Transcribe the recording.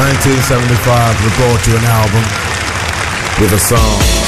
1975 recorded to an album with a song.